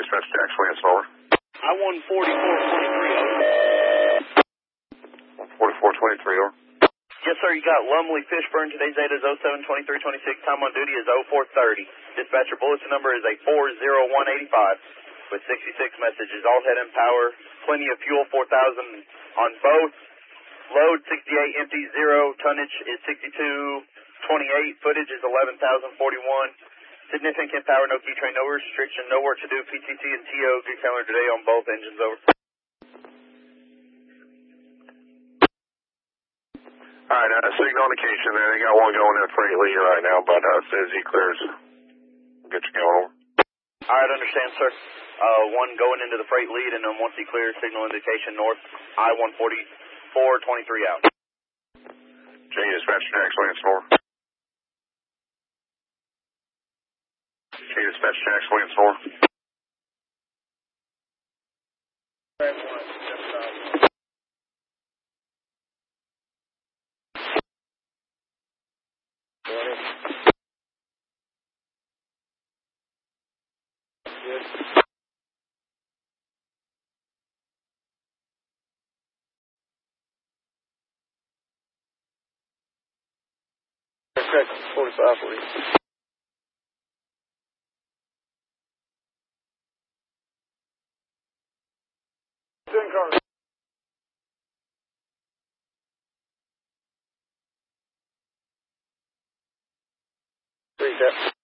dispatch Jack Swans over. I won 4423 over. 4423 over. Yes, sir, you got Lumley Fishburne. Today's date is 07-23-26. Time on duty is 0430. Dispatcher bulletin number is a 40185 with 66 messages. All head and power. Plenty of fuel, 4,000 on both. Load 68, empty 0. Tonnage is 6228. Footage is 11,041. Significant power, no key train, no restriction, no work to do. PTC and TO, good calendar today on both engines, over. Alright, signal indication there. They got one going in freight lead right now, but as soon as he clears, we'll get you going over. Alright, understand, sir. One going into the freight lead, and then once he clears, signal indication north, I-144-23 out. J dispatcher Jack Swans over. J dispatcher Jack Swans over. Check 45 for you. Appreciate it.